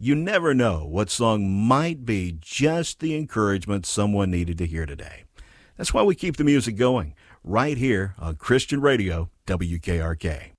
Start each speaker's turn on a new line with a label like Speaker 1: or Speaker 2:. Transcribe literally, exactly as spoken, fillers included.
Speaker 1: You never know what song might be just the encouragement someone needed to hear today. That's why we keep the music going right here on Christian Radio, W K R K.